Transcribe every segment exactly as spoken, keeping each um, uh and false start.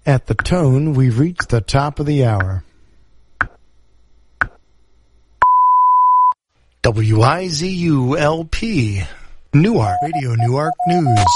At the tone, we've reached the top of the hour. W I Z U L P, Newark, Radio Newark News.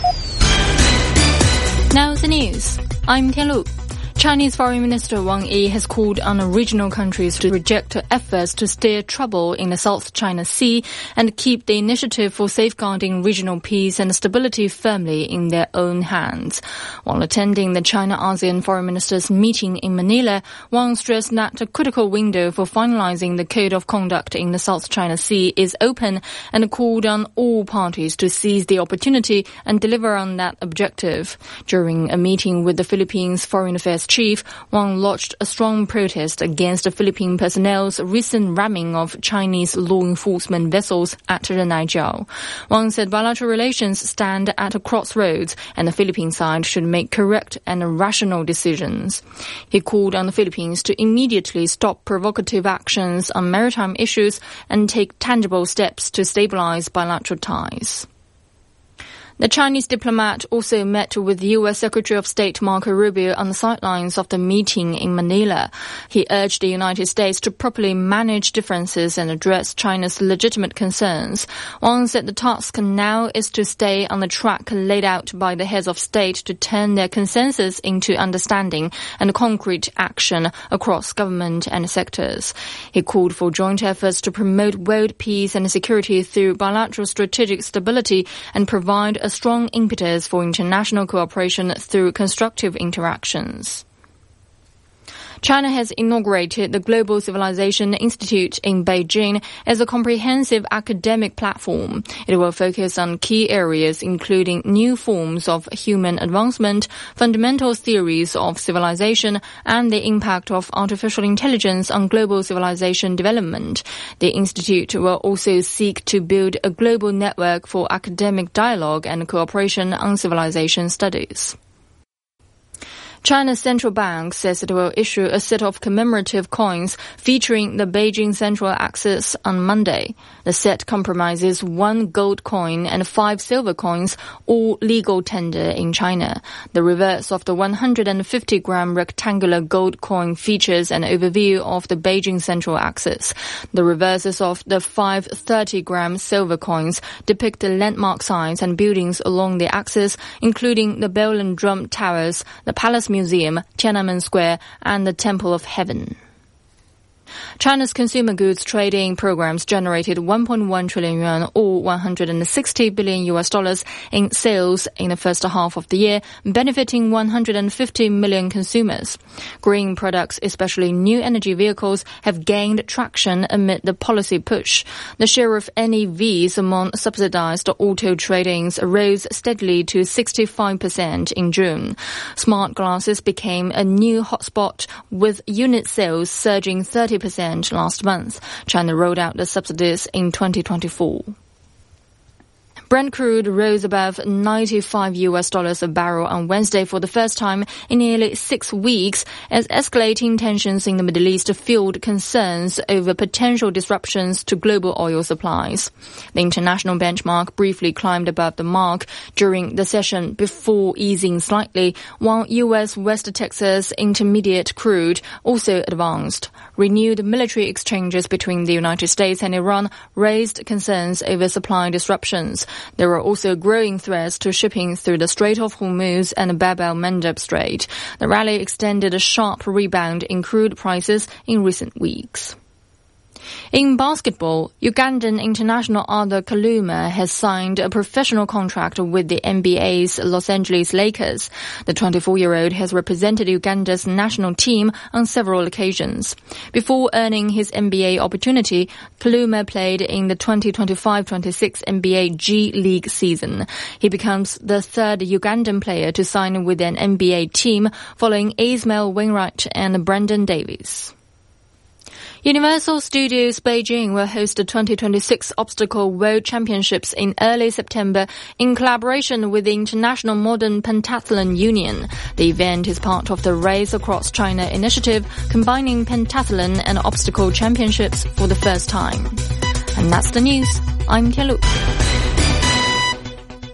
Now the news. I'm Tianlu. Chinese Foreign Minister Wang Yi has called on regional countries to reject efforts to steer trouble in the South China Sea and keep the initiative for safeguarding regional peace and stability firmly in their own hands. While attending the China-ASEAN Foreign Ministers meeting in Manila, Wang stressed that a critical window for finalizing the Code of Conduct in the South China Sea is open and called on all parties to seize the opportunity and deliver on that objective. During a meeting with the Philippines Foreign Affairs Chief, Wang lodged a strong protest against the Philippine personnel's recent ramming of Chinese law enforcement vessels at Renaijiao. Wang said bilateral relations stand at a crossroads and the Philippine side should make correct and rational decisions. He called on the Philippines to immediately stop provocative actions on maritime issues and take tangible steps to stabilize bilateral ties. The Chinese diplomat also met with U S Secretary of State Marco Rubio on the sidelines of the meeting in Manila. He urged the United States to properly manage differences and address China's legitimate concerns. Wang said the task now is to stay on the track laid out by the heads of state to turn their consensus into understanding and concrete action across government and sectors. He called for joint efforts to promote world peace and security through bilateral strategic stability and provide a strong impetus for international cooperation through constructive interactions. China has inaugurated the Global Civilization Institute in Beijing as a comprehensive academic platform. It will focus on key areas including new forms of human advancement, fundamental theories of civilization, and the impact of artificial intelligence on global civilization development. The institute will also seek to build a global network for academic dialogue and cooperation on civilization studies. China's central bank says it will issue a set of commemorative coins featuring the Beijing Central Axis on Monday. The set comprises one gold coin and five silver coins, all legal tender in China. The reverse of the one hundred fifty gram rectangular gold coin features an overview of the Beijing Central Axis. The reverses of the five thirty gram silver coins depict the landmark signs and buildings along the axis, including the Bell and Drum Towers, the Palace Museum, Tiananmen Square, and the Temple of Heaven. China's consumer goods trading programs generated one point one trillion yuan or one hundred sixty billion U S dollars in sales in the first half of the year, benefiting one hundred fifty million consumers. Green products, especially new energy vehicles, have gained traction amid the policy push. The share of N E Vs among subsidized auto tradings rose steadily to sixty-five percent in June. Smart glasses became a new hotspot, with unit sales surging thirty percent last month. China rolled out the subsidies in twenty twenty-four. Brent crude rose above ninety-five U S dollars a barrel on Wednesday for the first time in nearly six weeks as escalating tensions in the Middle East fueled concerns over potential disruptions to global oil supplies. The international benchmark briefly climbed above the mark during the session before easing slightly, while U S West Texas Intermediate crude also advanced. Renewed military exchanges between the United States and Iran raised concerns over supply disruptions. There are also growing threats to shipping through the Strait of Hormuz and the Bab el-Mandeb Strait. The rally extended a sharp rebound in crude prices in recent weeks. In basketball, Ugandan international Arthur Kaluma has signed a professional contract with the N B A's Los Angeles Lakers. The twenty-four-year-old has represented Uganda's national team on several occasions. Before earning his N B A opportunity, Kaluma played in the twenty twenty-five twenty-six N B A G League season. He becomes the third Ugandan player to sign with an N B A team, following Ismail Wainwright and Brandon Davis. Universal Studios Beijing will host the twenty twenty-six Obstacle World Championships in early September in collaboration with the International Modern Pentathlon Union. The event is part of the Race Across China initiative, combining pentathlon and obstacle championships for the first time. And that's the news. I'm Tianlu.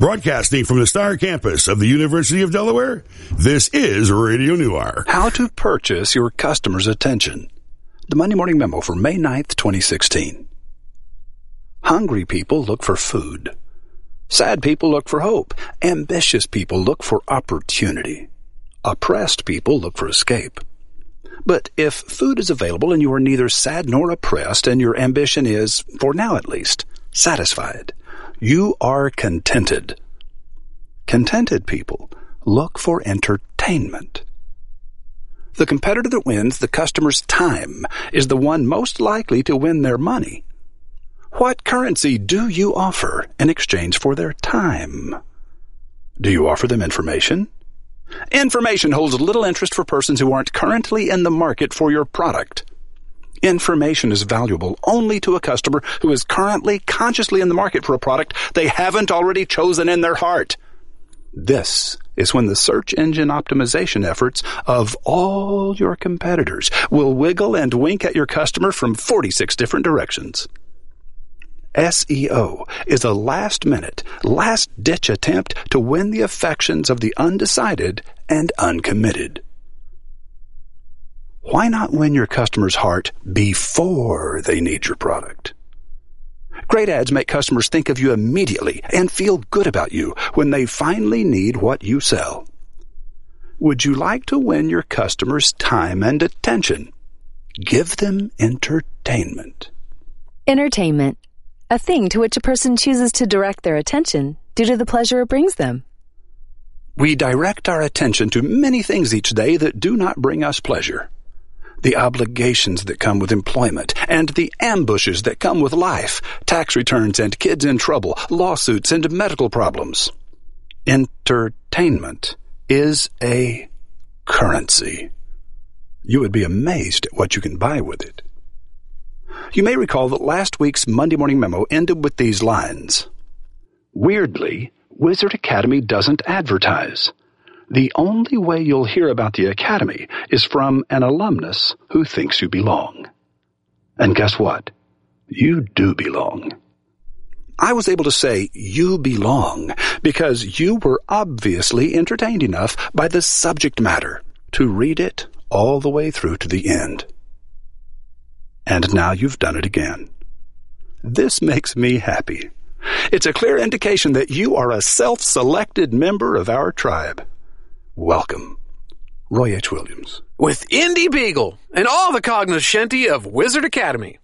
Broadcasting from the Star Campus of the University of Delaware, this is Radio Noir. How to purchase your customers' attention. The Monday Morning Memo for May ninth, twenty sixteen. Hungry people look for food. Sad people look for hope. Ambitious people look for opportunity. Oppressed people look for escape. But if food is available and you are neither sad nor oppressed, and your ambition is, for now at least, satisfied, you are contented. Contented people look for entertainment. The competitor that wins the customer's time is the one most likely to win their money. What currency do you offer in exchange for their time? Do you offer them information? Information holds little interest for persons who aren't currently in the market for your product. Information is valuable only to a customer who is currently consciously in the market for a product they haven't already chosen in their heart. This is when the search engine optimization efforts of all your competitors will wiggle and wink at your customer from forty-six different directions. S E O is a last-minute, last-ditch attempt to win the affections of the undecided and uncommitted. Why not win your customer's heart before they need your product? Great ads make customers think of you immediately and feel good about you when they finally need what you sell. Would you like to win your customers' time and attention? Give them entertainment. Entertainment. A thing to which a person chooses to direct their attention due to the pleasure it brings them. We direct our attention to many things each day that do not bring us pleasure. The obligations that come with employment, and the ambushes that come with life, tax returns and kids in trouble, lawsuits and medical problems. Entertainment is a currency. You would be amazed at what you can buy with it. You may recall that last week's Monday Morning Memo ended with these lines. Weirdly, Wizard Academy doesn't advertise. The only way you'll hear about the Academy is from an alumnus who thinks you belong. And guess what? You do belong. I was able to say you belong because you were obviously entertained enough by the subject matter to read it all the way through to the end. And now you've done it again. This makes me happy. It's a clear indication that you are a self-selected member of our tribe. Welcome, Roy H. Williams. With Indy Beagle and all the cognoscenti of Wizard Academy.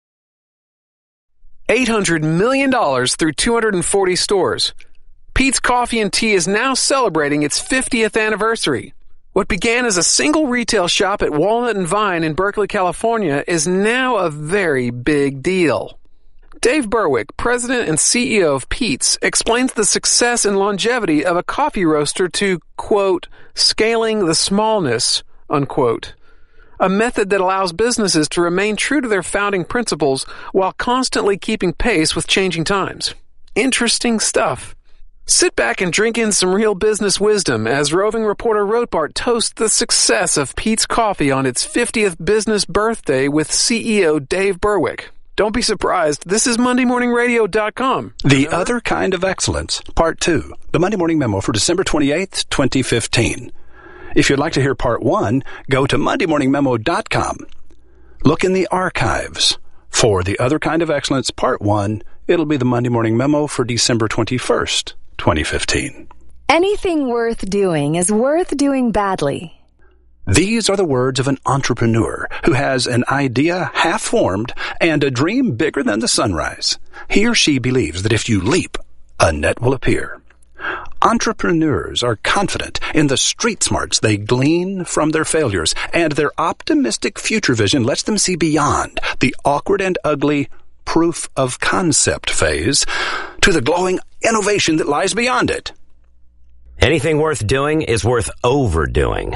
eight hundred million dollars through two hundred forty stores. Pete's Coffee and Tea is now celebrating its fiftieth anniversary. What began as a single retail shop at Walnut and Vine in Berkeley, California, is now a very big deal. Dave Berwick, president and C E O of Pete's, explains the success and longevity of a coffee roaster to, quote, scaling the smallness, unquote. A method that allows businesses to remain true to their founding principles while constantly keeping pace with changing times. Interesting stuff. Sit back and drink in some real business wisdom as roving reporter Rothbart toasts the success of Pete's Coffee on its fiftieth business birthday with C E O Dave Berwick. Don't be surprised. This is Monday Morning Radio dot com. The Other Kind of Excellence, Part two, the Monday Morning Memo for December twenty-eighth, twenty fifteen. If you'd like to hear Part one, go to Monday Morning Memo dot com. Look in the archives. For The Other Kind of Excellence, Part one, it'll be the Monday Morning Memo for December twenty-first, twenty fifteen. Anything worth doing is worth doing badly. These are the words of an entrepreneur who has an idea half-formed and a dream bigger than the sunrise. He or she believes that if you leap, a net will appear. Entrepreneurs are confident in the street smarts they glean from their failures, and their optimistic future vision lets them see beyond the awkward and ugly proof of concept phase to the glowing innovation that lies beyond it. Anything worth doing is worth overdoing.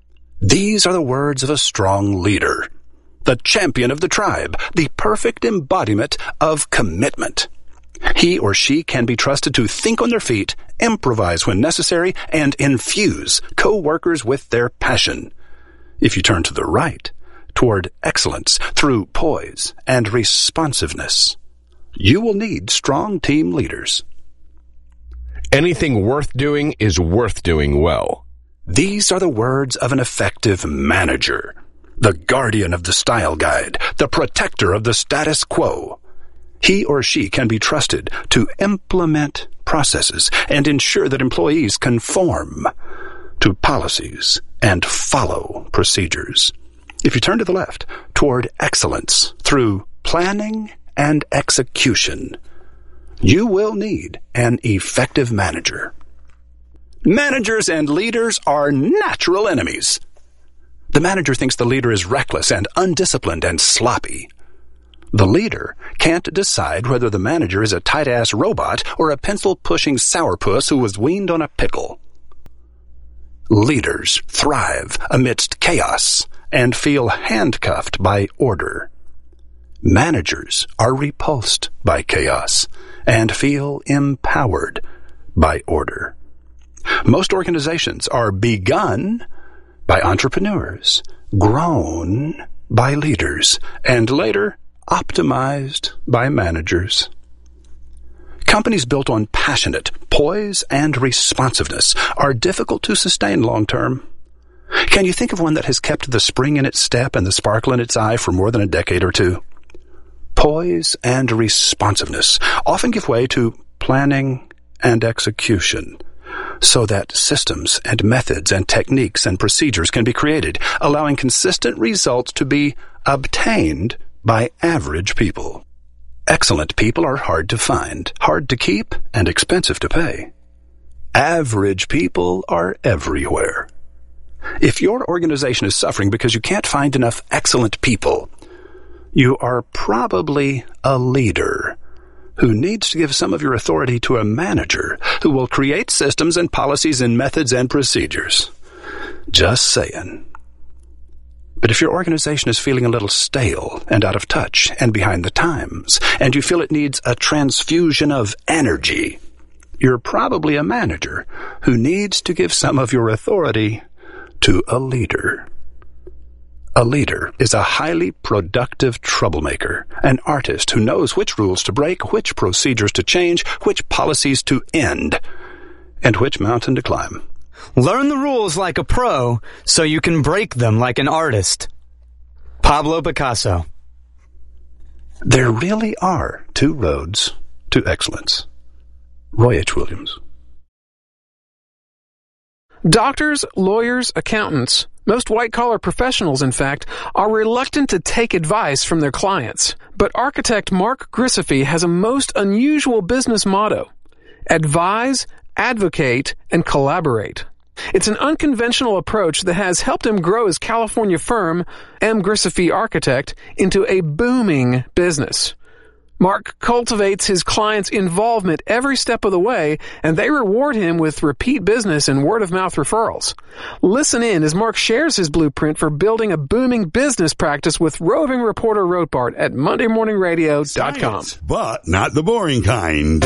These are the words of a strong leader, the champion of the tribe, the perfect embodiment of commitment. He or she can be trusted to think on their feet, improvise when necessary, and infuse co-workers with their passion. If you turn to the right, toward excellence through poise and responsiveness, you will need strong team leaders. Anything worth doing is worth doing well. These are the words of an effective manager, the guardian of the style guide, the protector of the status quo. He or she can be trusted to implement processes and ensure that employees conform to policies and follow procedures. If you turn to the left, toward excellence through planning and execution, you will need an effective manager. Managers and leaders are natural enemies. The manager thinks the leader is reckless and undisciplined and sloppy. The leader can't decide whether the manager is a tight-ass robot or a pencil-pushing sourpuss who was weaned on a pickle. Leaders thrive amidst chaos and feel handcuffed by order. Managers are repulsed by chaos and feel empowered by order. Most organizations are begun by entrepreneurs, grown by leaders, and later optimized by managers. Companies built on passionate poise and responsiveness are difficult to sustain long term. Can you think of one that has kept the spring in its step and the sparkle in its eye for more than a decade or two? Poise and responsiveness often give way to planning and execution, so that systems and methods and techniques and procedures can be created, allowing consistent results to be obtained by average people. Excellent people are hard to find, hard to keep, and expensive to pay. Average people are everywhere. If your organization is suffering because you can't find enough excellent people, you are probably a leader who needs to give some of your authority to a manager who will create systems and policies and methods and procedures. Just saying. But if your organization is feeling a little stale and out of touch and behind the times, and you feel it needs a transfusion of energy, you're probably a manager who needs to give some of your authority to a leader. A leader is a highly productive troublemaker, an artist who knows which rules to break, which procedures to change, which policies to end, and which mountain to climb. Learn the rules like a pro so you can break them like an artist. Pablo Picasso. There really are two roads to excellence. Roy H. Williams. Doctors, lawyers, accountants, most white-collar professionals, in fact, are reluctant to take advice from their clients. But architect Mark Grisafi has a most unusual business motto: advise, advocate, and collaborate. It's an unconventional approach that has helped him grow his California firm, M. Grisafi Architect, into a booming business. Mark cultivates his clients' involvement every step of the way, and they reward him with repeat business and word-of-mouth referrals. Listen in as Mark shares his blueprint for building a booming business practice with roving reporter Rothbart at monday morning radio dot com. Science, but not the boring kind.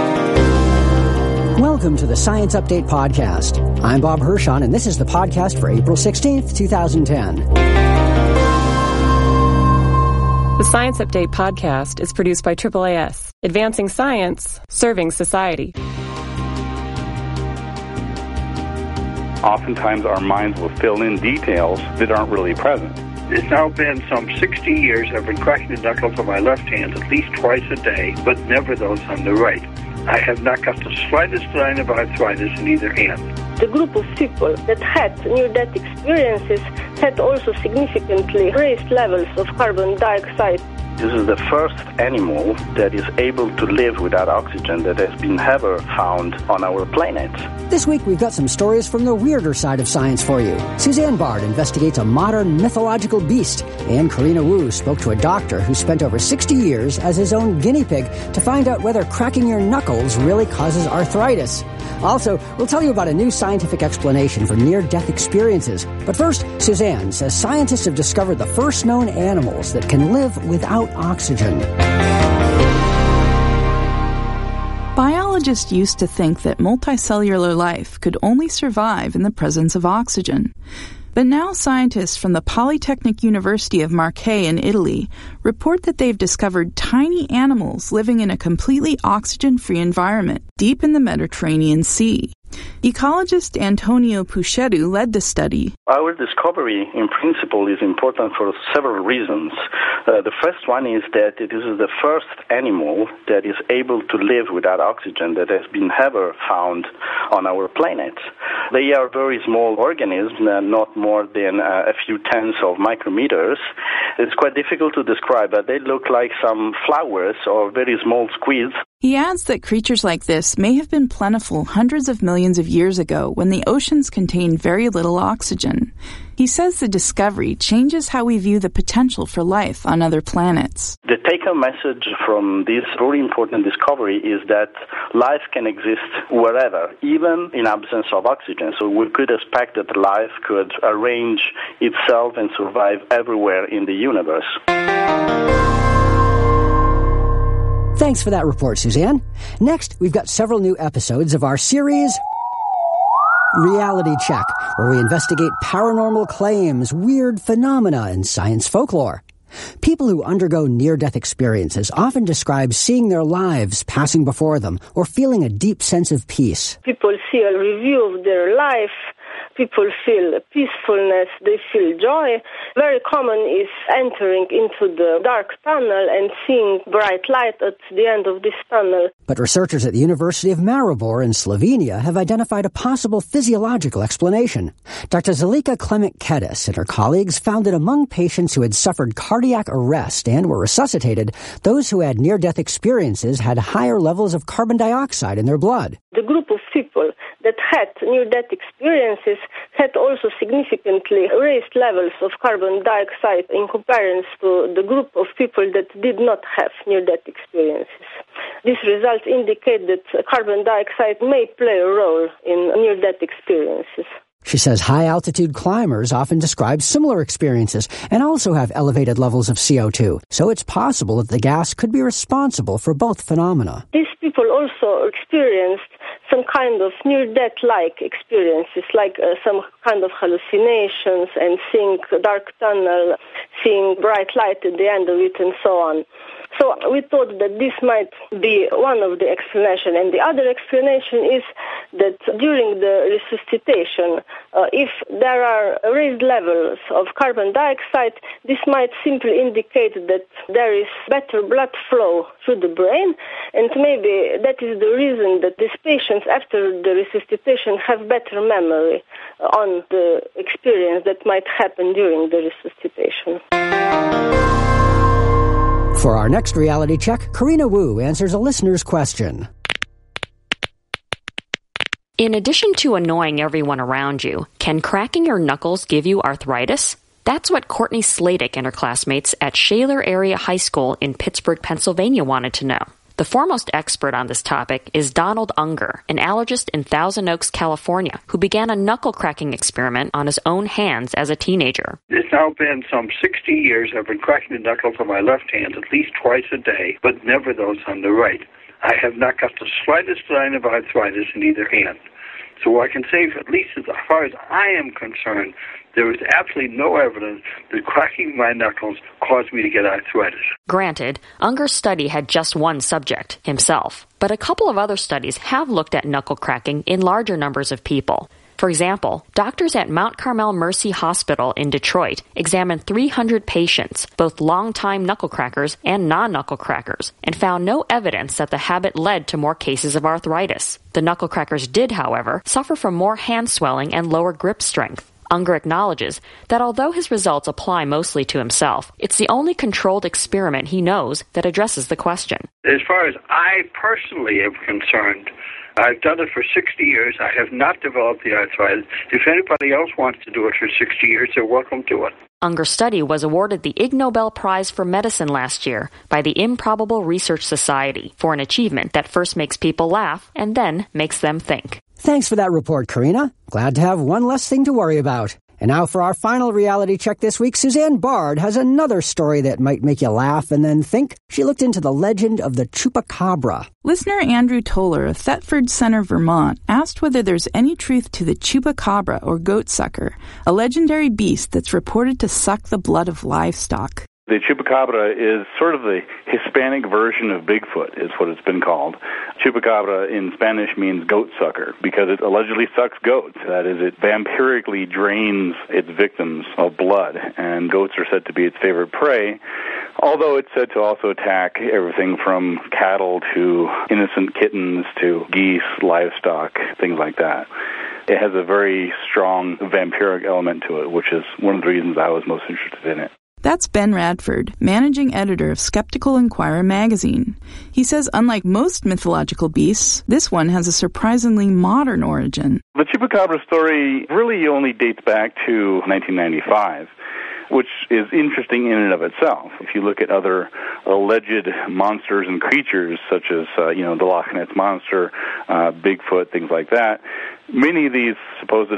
Welcome to the Science Update Podcast. I'm Bob Hirschon, and this is the podcast for April sixteenth, twenty ten. The Science Update Podcast is produced by triple A S, advancing science, serving society. Oftentimes our minds will fill in details that aren't really present. It's now been some sixty years I've been cracking the knuckles of my left hand at least twice a day, but never those on the right. I have not got the slightest sign of arthritis in either hand. The group of people that had near-death experiences had also significantly raised levels of carbon dioxide. This is the first animal that is able to live without oxygen that has been ever found on our planet. This week we've got some stories from the weirder side of science for you. Suzanne Bard investigates a modern mythological beast, and Karina Wu spoke to a doctor who spent over sixty years as his own guinea pig to find out whether cracking your knuckles really causes arthritis. Also, we'll tell you about a new scientific explanation for near-death experiences. But first, Suzanne says scientists have discovered the first known animals that can live without oxygen. Biologists used to think that multicellular life could only survive in the presence of oxygen. But now scientists from the Polytechnic University of Marche in Italy report that they've discovered tiny animals living in a completely oxygen-free environment deep in the Mediterranean Sea. Ecologist Antonio Puchedu led the study. Our discovery, in principle, is important for several reasons. Uh, the first one is that it is the first animal that is able to live without oxygen that has been ever found on our planet. They are very small organisms, uh, not more than uh, a few tenths of micrometers. It's quite difficult to describe, but they look like some flowers or very small squids. He adds that creatures like this may have been plentiful hundreds of millions of years ago when the oceans contained very little oxygen. He says the discovery changes how we view the potential for life on other planets. The take-home message from this very important discovery is that life can exist wherever, even in absence of oxygen. So we could expect that life could arrange itself and survive everywhere in the universe. Thanks for that report, Suzanne. Next, we've got several new episodes of our series, Reality Check, where we investigate paranormal claims, weird phenomena, and science folklore. People who undergo near-death experiences often describe seeing their lives passing before them or feeling a deep sense of peace. People see a review of their life. People feel peacefulness, they feel joy. Very common is entering into the dark tunnel and seeing bright light at the end of this tunnel. But researchers at the University of Maribor in Slovenia have identified a possible physiological explanation. Doctor Zalika Klemek-Kedis and her colleagues found that among patients who had suffered cardiac arrest and were resuscitated, those who had near-death experiences had higher levels of carbon dioxide in their blood. The group of people that had near-death experiences had also significantly raised levels of carbon dioxide in comparison to the group of people that did not have near-death experiences. These results indicate that carbon dioxide may play a role in near-death experiences. She says high-altitude climbers often describe similar experiences and also have elevated levels of C O two, so it's possible that the gas could be responsible for both phenomena. These people also experienced some kind of near-death-like experiences, like uh, some kind of hallucinations and seeing a dark tunnel, seeing bright light at the end of it, and so on. So we thought that this might be one of the explanations. And the other explanation is that during the resuscitation, uh, if there are raised levels of carbon dioxide, this might simply indicate that there is better blood flow through the brain, and maybe that is the reason that these patients, after the resuscitation, have better memory on the experience that might happen during the resuscitation. For our next reality check, Karina Wu answers a listener's question. In addition to annoying everyone around you, can cracking your knuckles give you arthritis? That's what Courtney Sladek and her classmates at Shaler Area High School in Pittsburgh, Pennsylvania wanted to know. The foremost expert on this topic is Donald Unger, an allergist in Thousand Oaks, California, who began a knuckle-cracking experiment on his own hands as a teenager. It's now been some sixty years I've been cracking the knuckles on my left hand at least twice a day, but never those on the right. I have not got the slightest sign of arthritis in either hand. So I can say, at least as far as I am concerned, there is absolutely no evidence that cracking my knuckles caused me to get arthritis. Granted, Unger's study had just one subject, himself. But a couple of other studies have looked at knuckle cracking in larger numbers of people. For example, doctors at Mount Carmel Mercy Hospital in Detroit examined three hundred patients, both long-time knuckle crackers and non-knuckle crackers, and found no evidence that the habit led to more cases of arthritis. The knuckle crackers did, however, suffer from more hand swelling and lower grip strength. Unger acknowledges that although his results apply mostly to himself, it's the only controlled experiment he knows that addresses the question. As far as I personally am concerned, I've done it for sixty years. I have not developed the arthritis. If anybody else wants to do it for sixty years, they're welcome to it. Unger's study was awarded the Ig Nobel Prize for Medicine last year by the Improbable Research Society for an achievement that first makes people laugh and then makes them think. Thanks for that report, Karina. Glad to have one less thing to worry about. And now for our final reality check this week, Suzanne Bard has another story that might make you laugh and then think. She looked into the legend of the chupacabra. Listener Andrew Toller of Thetford Center, Vermont, asked whether there's any truth to the chupacabra or goatsucker, a legendary beast that's reported to suck the blood of livestock. The chupacabra is sort of the Hispanic version of Bigfoot, is what it's been called. Chupacabra in Spanish means goat sucker because it allegedly sucks goats. That is, it vampirically drains its victims of blood, and goats are said to be its favorite prey, although it's said to also attack everything from cattle to innocent kittens to geese, livestock, things like that. It has a very strong vampiric element to it, which is one of the reasons I was most interested in it. That's Ben Radford, managing editor of Skeptical Inquirer magazine. He says unlike most mythological beasts, this one has a surprisingly modern origin. The chupacabra story really only dates back to nineteen ninety-five, which is interesting in and of itself. If you look at other alleged monsters and creatures, such as, uh, you know, the Loch Ness Monster, uh, Bigfoot, things like that, many of these supposed